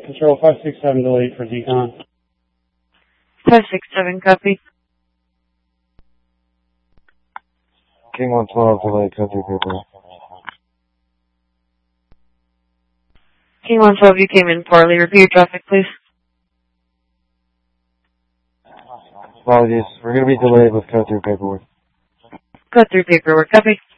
Control 567 delayed for decon. 567, copy. King 112 delayed, code 3 paperwork. King 112, you came in poorly. Repeat your traffic, please. Apologies. We're going to be delayed with code 3 paperwork. Code 3 paperwork, copy.